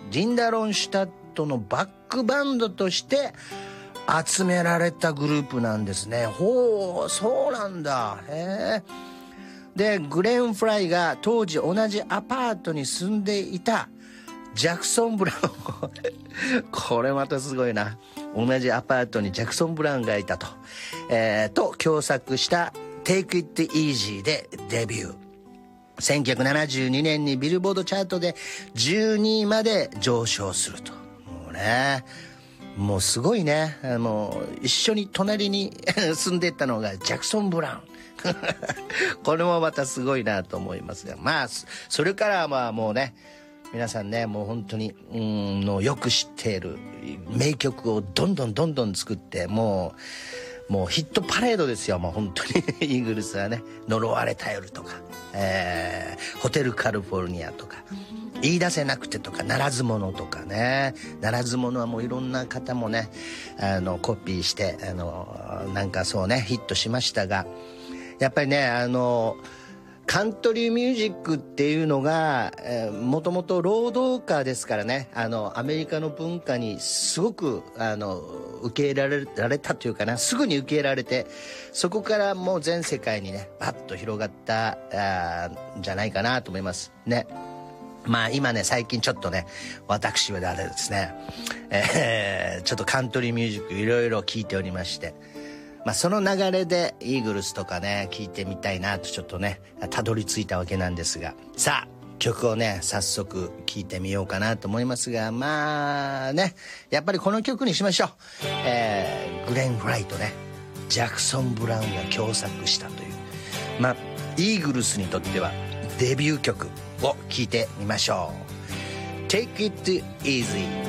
リンダ・ロンシュタットのバックバンドとして集められたグループなんですね。ほう、そうなんだ。へえ。で、グレン・フライが当時同じアパートに住んでいたジャクソン・ブラウンこれまたすごいな。同じアパートにジャクソン・ブラウンがいたと、と共作したTake It Easy でデビュー。1972年にビルボードチャートで12位まで上昇すると。もうね、もうすごいね。一緒に隣に住んでたのがジャクソン・ブラウンこれもまたすごいなと思いますが、まあそれからはもうね、皆さんね、もう本当にのよく知っている名曲をどんどん作って、もうヒットパレードですよ。もう本当にイーグルスはね、呪われた夜とか、ホテルカリフォルニアとか、言い出せなくてとか、ならず者とかね。ならず者はもういろんな方もね、コピーしてなんかそうね、ヒットしましたが、やっぱりね、カントリーミュージックっていうのが、もともと労働歌ですからね、アメリカの文化にすごく受け入れられたというかな、すぐに受け入れられて、そこからもう全世界にね、バッと広がったんじゃないかなと思いますね。まあ今ね、最近ちょっとね、私はですね、ちょっとカントリーミュージックいろいろ聞いておりまして、まあその流れでイーグルスとかね、聞いてみたいなとちょっとね、たどり着いたわけなんですが、さあ曲をね、早速聴いてみようかなと思いますが、まあね、やっぱりこの曲にしましょう。グレン・フライとね、ジャクソン・ブラウンが共作したという、まあイーグルスにとってはデビュー曲を聴いてみましょう。Take It Easy。